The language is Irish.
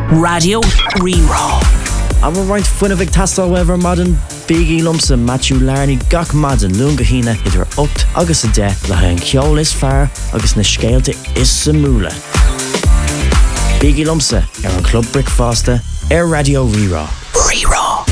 Radio Rerá. A bhar roiint fuinna bheith tastal wever madan Biggie Lumsa Matthew Larney gach madan lunga hína idir 8 agus a 10 le an ceol is fear agus na scéalte is sa múla. Biggie Lumsa ar an Club Brick Fásta ar Radio Rerá. Rerá.